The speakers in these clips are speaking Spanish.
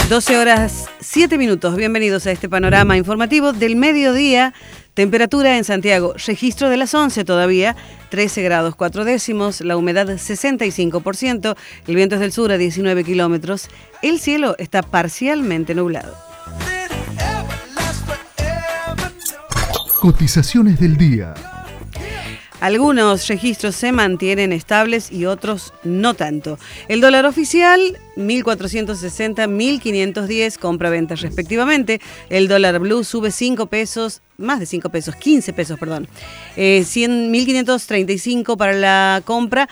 12 horas 7 minutos. Bienvenidos a este panorama informativo del mediodía. Temperatura en Santiago, registro de las 11 todavía, 13 grados 4 décimos, la humedad 65%, el viento es del sur a 19 kilómetros, el cielo está parcialmente nublado. Cotizaciones del día. Algunos registros se mantienen estables y otros no tanto. El dólar oficial, 1.460, 1.510, compra-venta respectivamente. El dólar blue sube 5 pesos, más de 5 pesos, 15 pesos, perdón. 1.535 para la compra,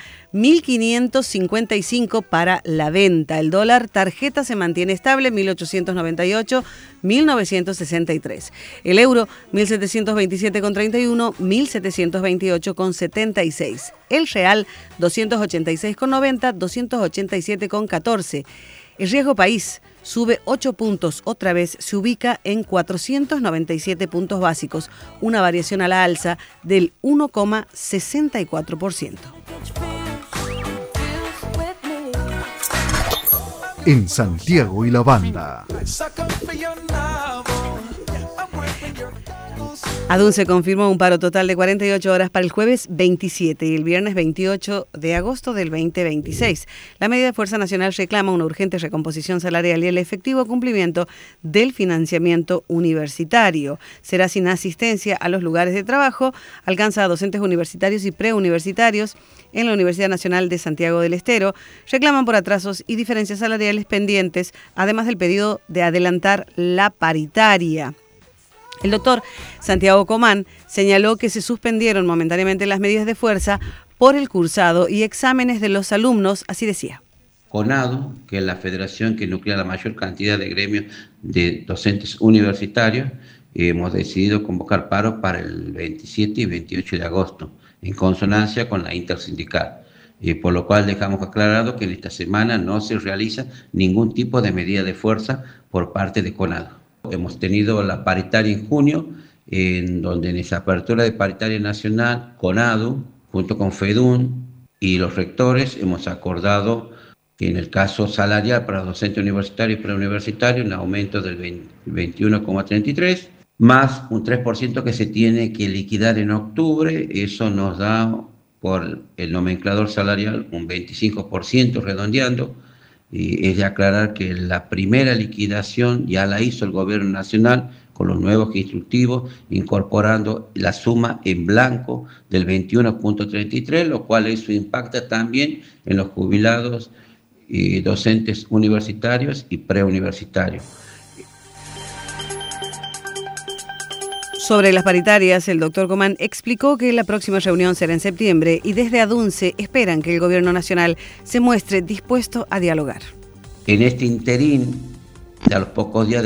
1.555 para la venta. El dólar tarjeta se mantiene estable, 1.898, 1.963. El euro, 1.727,31, 1.728,76. El real, 286,90, 287,14. El riesgo país sube 8 puntos, otra vez se ubica en 497 puntos básicos, una variación a la alza del 1,64%. En Santiago y la Banda. ADUNCE confirmó un paro total de 48 horas para el jueves 27 y el viernes 28 de agosto del 2026. La medida de Fuerza Nacional reclama una urgente recomposición salarial y el efectivo cumplimiento del financiamiento universitario. Será sin asistencia a los lugares de trabajo, alcanza a docentes universitarios y preuniversitarios en la Universidad Nacional de Santiago del Estero. Reclaman por atrasos y diferencias salariales pendientes, además del pedido de adelantar la paritaria. El doctor Santiago Comán señaló que se suspendieron momentáneamente las medidas de fuerza por el cursado y exámenes de los alumnos, así decía. CONADU, que es la federación que nuclea la mayor cantidad de gremios de docentes universitarios, hemos decidido convocar paro para el 27 y 28 de agosto, en consonancia con la intersindical. Por lo cual dejamos aclarado que en esta semana no se realiza ningún tipo de medida de fuerza por parte de CONADU. Hemos tenido la paritaria en junio, en donde en esa apertura de paritaria nacional, CONADU, junto con FEDUN y los rectores, hemos acordado que en el caso salarial para docentes universitarios y preuniversitarios, un aumento del 21,33%, más un 3% que se tiene que liquidar en octubre. Eso nos da, por el nomenclador salarial, un 25% redondeando. Y es de aclarar que la primera liquidación ya la hizo el gobierno nacional con los nuevos instructivos, incorporando la suma en blanco del 21,33, lo cual eso impacta también en los jubilados y docentes universitarios y preuniversitarios. Sobre las paritarias, el doctor Comán explicó que la próxima reunión será en septiembre y desde ADUNCE esperan que el gobierno nacional se muestre dispuesto a dialogar. En este interín, de a los pocos días